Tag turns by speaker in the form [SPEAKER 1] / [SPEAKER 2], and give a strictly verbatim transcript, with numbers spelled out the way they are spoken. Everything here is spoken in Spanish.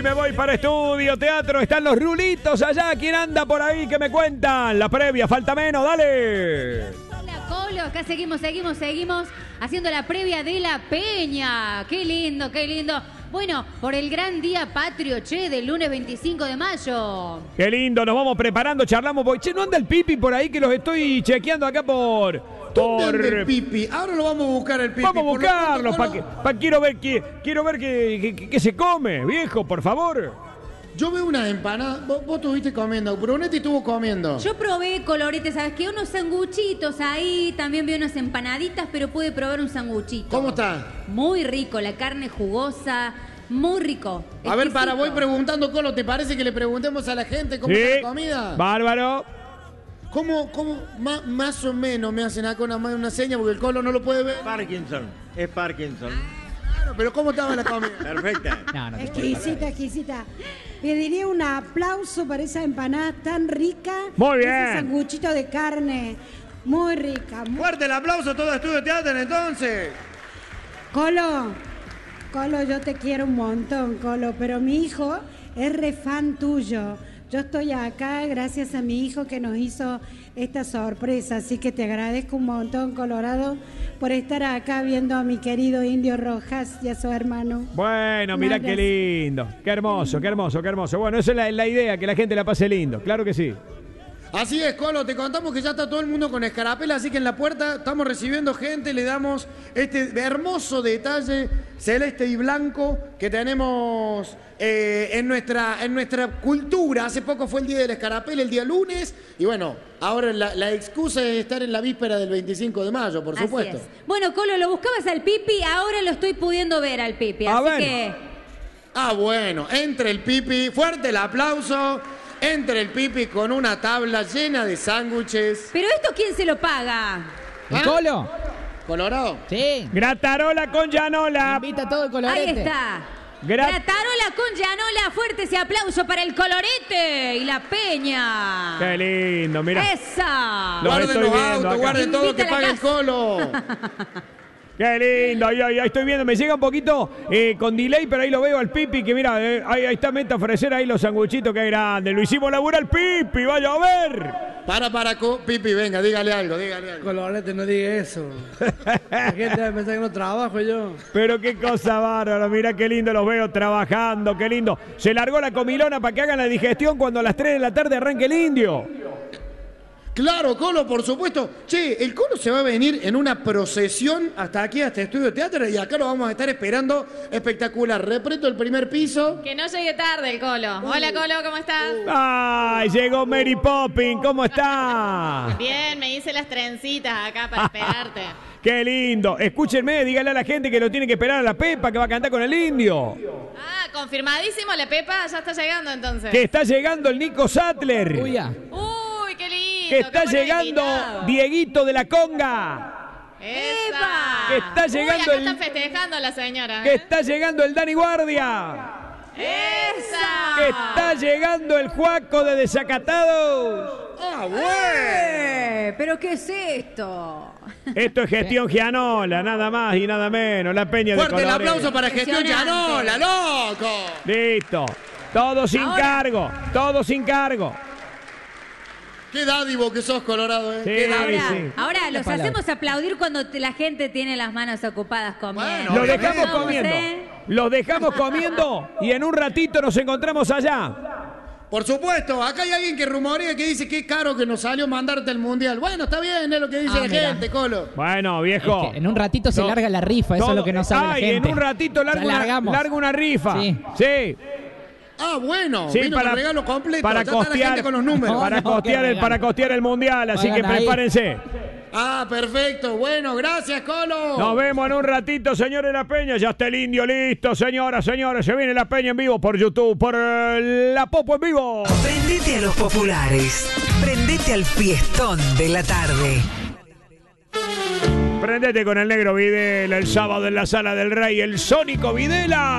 [SPEAKER 1] voy, me voy para Estudio Teatro. Están los rulitos allá. ¿Quién anda por ahí? ¿Qué me cuentan? La previa, falta menos, dale.
[SPEAKER 2] Hola, Colo. Acá seguimos, seguimos, seguimos haciendo la previa de la Peña. Qué lindo, qué lindo. Bueno, por el gran día patrio, che, del lunes veinticinco de mayo.
[SPEAKER 1] Qué lindo, nos vamos preparando, charlamos. Che, ¿no anda el Pipi por ahí que los estoy chequeando acá por...
[SPEAKER 3] por... el Pipi? Ahora lo vamos a buscar el Pipi.
[SPEAKER 1] Vamos a buscarlo, pa que, pa quiero ver qué quiero ver qué, qué, qué se come, viejo, por favor.
[SPEAKER 3] Yo veo unas empanadas, vos, vos estuviste comiendo, Brunetti estuvo comiendo.
[SPEAKER 2] Yo probé, Colorete, ¿sabes qué? Unos sanguchitos ahí, también vi unas empanaditas, pero pude probar un sanguchito.
[SPEAKER 3] ¿Cómo está?
[SPEAKER 2] Muy rico, la carne jugosa, muy rico.
[SPEAKER 3] A ver, para, voy preguntando, Colo, ¿te parece que le preguntemos a la gente cómo
[SPEAKER 1] sí,
[SPEAKER 3] está la comida?
[SPEAKER 1] Bárbaro.
[SPEAKER 3] ¿Cómo, cómo más, más o menos me hacen acá una, una seña porque el Colo no lo puede ver?
[SPEAKER 4] Parkinson, es Parkinson.
[SPEAKER 3] Claro, pero ¿cómo estaba la comida?
[SPEAKER 4] Perfecta.
[SPEAKER 5] No, no exquisita, exquisita. Pediría un aplauso para esa empanada tan rica.
[SPEAKER 1] Muy bien.
[SPEAKER 5] Ese sanguchito de carne, muy rica. Muy...
[SPEAKER 3] Fuerte el aplauso a todo Estudio Teatro entonces.
[SPEAKER 5] Colo, Colo, yo te quiero un montón, Colo, pero mi hijo es re fan tuyo. Yo estoy acá gracias a mi hijo que nos hizo esta sorpresa, así que te agradezco un montón, Colorado, por estar acá viendo a mi querido Indio Rojas y a su hermano.
[SPEAKER 1] Bueno, mirá qué lindo, qué hermoso, qué hermoso, qué hermoso. Bueno, esa es la, la idea, que la gente la pase lindo, claro que sí.
[SPEAKER 3] Así es, Colo, te contamos que ya está todo el mundo con escarapela, así que en la puerta estamos recibiendo gente, le damos este hermoso detalle celeste y blanco que tenemos eh, en, nuestra, en nuestra cultura. Hace poco fue el día de la escarapela, el día lunes, y bueno, ahora la, la excusa es estar en la víspera del veinticinco de mayo, por supuesto.
[SPEAKER 2] Así es. Bueno, Colo, lo buscabas al Pipi, ahora lo estoy pudiendo ver al Pipi,
[SPEAKER 1] A
[SPEAKER 2] así
[SPEAKER 1] ver.
[SPEAKER 2] que...
[SPEAKER 3] Ah, bueno, entre el Pipi, fuerte el aplauso. Entre el Pipi con una tabla llena de sándwiches.
[SPEAKER 2] ¿Pero esto quién se lo paga?
[SPEAKER 6] ¿El
[SPEAKER 3] ¿Ah?
[SPEAKER 6] Colo?
[SPEAKER 3] ¿Colorado?
[SPEAKER 6] Sí.
[SPEAKER 1] Gratarola con Llanola.
[SPEAKER 6] Invita todo el colorete.
[SPEAKER 2] Ahí está.
[SPEAKER 1] Gra-
[SPEAKER 2] Gratarola con Llanola, fuerte ese aplauso para el Colorete y la Peña.
[SPEAKER 1] Qué lindo, mirá.
[SPEAKER 2] ¡Esa!
[SPEAKER 1] Lo
[SPEAKER 3] Guarden
[SPEAKER 1] estoy
[SPEAKER 3] los
[SPEAKER 1] viendo
[SPEAKER 3] autos,
[SPEAKER 1] acá.
[SPEAKER 3] guarden todo que
[SPEAKER 2] Invita a la
[SPEAKER 3] pague el
[SPEAKER 2] casa.
[SPEAKER 3] Colo.
[SPEAKER 1] Qué lindo, ahí, ahí, ahí estoy viendo, me llega un poquito eh, con delay, pero ahí lo veo al Pipi, que mira, eh, ahí, ahí está, meta a ofrecer ahí los sanguchitos, qué grande, lo hicimos laburar al Pipi, vaya a ver.
[SPEAKER 3] Para, para, co- Pipi, venga, dígale algo, dígale algo.
[SPEAKER 7] Colorete, no diga eso. La gente va a pensar que no trabajo yo.
[SPEAKER 1] Pero qué cosa bárbara, mira qué lindo los veo trabajando, qué lindo. Se largó la comilona para que hagan la digestión cuando a las tres de la tarde arranque el indio.
[SPEAKER 3] Claro, Colo, por supuesto. Che, el Colo se va a venir en una procesión hasta aquí, hasta Estudio Teatro, y acá lo vamos a estar esperando espectacular. Repreto el primer piso.
[SPEAKER 8] Que no llegue tarde el Colo. Hola, Colo, ¿cómo estás?
[SPEAKER 1] ¡Ay, llegó Mary Poppins! ¿Cómo está?
[SPEAKER 8] Bien, me hice las trencitas acá para esperarte.
[SPEAKER 1] ¡Qué lindo! Escúchenme, díganle a la gente que lo tiene que esperar a la Pepa, que va a cantar con el indio.
[SPEAKER 8] Ah, confirmadísimo, la Pepa ya está llegando entonces.
[SPEAKER 1] Que está llegando el Nico Sattler.
[SPEAKER 6] Uy, ya.
[SPEAKER 8] Uy, qué lindo.
[SPEAKER 1] Que está
[SPEAKER 8] qué bueno
[SPEAKER 1] llegando
[SPEAKER 8] invitado.
[SPEAKER 1] Dieguito de la Conga.
[SPEAKER 8] ¡Esa!
[SPEAKER 1] Que está llegando
[SPEAKER 8] Uy, acá
[SPEAKER 1] el-
[SPEAKER 8] están festejando la señora.
[SPEAKER 1] Que
[SPEAKER 8] ¿eh?
[SPEAKER 1] está llegando el Dani Guardia.
[SPEAKER 8] ¡Esa!
[SPEAKER 1] Que está llegando el Juaco de Desacatados.
[SPEAKER 3] ¡Ah, bueno!
[SPEAKER 2] Eh, ¿Pero qué es esto?
[SPEAKER 1] Esto es gestión Gianola, nada más y nada menos. La Peña de
[SPEAKER 3] Fuerte el
[SPEAKER 1] Colores.
[SPEAKER 3] aplauso para Gestión
[SPEAKER 2] Impresionante.
[SPEAKER 3] Llanola, loco.
[SPEAKER 1] Listo. Todo sin
[SPEAKER 2] Ahora-
[SPEAKER 1] cargo. Todo sin cargo.
[SPEAKER 3] Qué dádivo que sos, Colorado, ¿eh?
[SPEAKER 1] Sí.
[SPEAKER 3] Qué dádivo.
[SPEAKER 2] Ahora,
[SPEAKER 1] sí.
[SPEAKER 2] ahora los
[SPEAKER 6] palabra.
[SPEAKER 2] hacemos aplaudir cuando te- la gente tiene las manos ocupadas comiendo.
[SPEAKER 3] Bueno,
[SPEAKER 1] Los
[SPEAKER 3] obviamente.
[SPEAKER 1] dejamos
[SPEAKER 2] Vamos,
[SPEAKER 1] comiendo.
[SPEAKER 2] ¿eh?
[SPEAKER 1] Los dejamos comiendo y en un ratito nos encontramos allá.
[SPEAKER 3] Por supuesto, acá hay alguien que rumorea que dice que caro que nos salió mandarte el mundial. Bueno, está bien, es lo que dice
[SPEAKER 6] Ah,
[SPEAKER 3] la
[SPEAKER 6] mira.
[SPEAKER 3] gente, Colo.
[SPEAKER 1] Bueno, viejo.
[SPEAKER 6] Es que en un ratito se
[SPEAKER 1] No.
[SPEAKER 6] larga la rifa, eso
[SPEAKER 1] Todo-
[SPEAKER 6] es lo que no sabe
[SPEAKER 1] Ay,
[SPEAKER 6] la gente.
[SPEAKER 1] en un ratito larga
[SPEAKER 6] Ya
[SPEAKER 1] una,
[SPEAKER 6] largamos.
[SPEAKER 1] larga una rifa.
[SPEAKER 6] Sí.
[SPEAKER 1] Sí.
[SPEAKER 3] Ah, bueno,
[SPEAKER 1] Sí,
[SPEAKER 3] vino
[SPEAKER 1] para,
[SPEAKER 3] con regalo completo.
[SPEAKER 1] para
[SPEAKER 3] ya está la
[SPEAKER 1] costear,
[SPEAKER 3] gente con los números.
[SPEAKER 6] No,
[SPEAKER 1] para,
[SPEAKER 6] no,
[SPEAKER 1] costear
[SPEAKER 6] qué
[SPEAKER 1] el,
[SPEAKER 6] regalo.
[SPEAKER 1] para costear el mundial, así que
[SPEAKER 6] Hagan ahí.
[SPEAKER 1] prepárense.
[SPEAKER 3] Ah, perfecto. Bueno, gracias, Colo.
[SPEAKER 1] Nos vemos en un ratito, señores La Peña. Ya está el indio listo, señoras, señores. Se viene La Peña en vivo por YouTube, por eh, La Popo en vivo.
[SPEAKER 9] Prendete a los populares. Prendete al fiestón de la tarde.
[SPEAKER 1] Prendete con el negro Videla el sábado en la Sala del Rey, el Sónico Videla.